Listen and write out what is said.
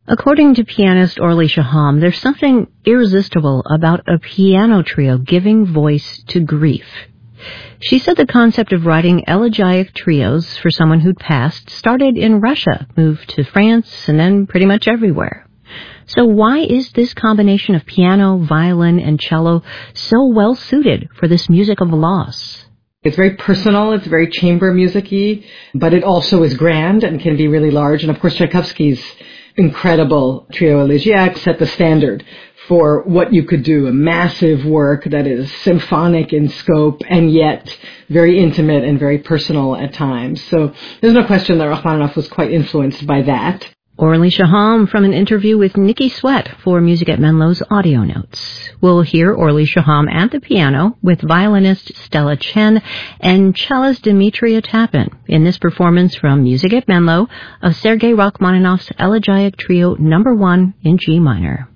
According to pianist Orly Shaham, there's something irresistible about a piano trio giving voice to grief. She said the concept of writing elegiac trios for someone who'd passed started in Russia, moved to France, and then pretty much everywhere. So why is this combination of piano, violin, and cello so well suited for this music of loss? It's very personal, it's very chamber music-y, but it also is grand and can be really large. And of course, Tchaikovsky's incredible trio elegiac set the standard for what you could do, a massive work that is symphonic in scope and yet very intimate and very personal at times. So there's no question that Rachmaninoff was quite influenced by that. Orly Shaham from an interview with Nikki Sweat for Music at Menlo's audio notes. We'll hear Orly Shaham at the piano with violinist Stella Chen and cellist Dmitria Tapin in this performance from Music at Menlo of Sergei Rachmaninoff's Elegiac Trio No. 1 in G minor.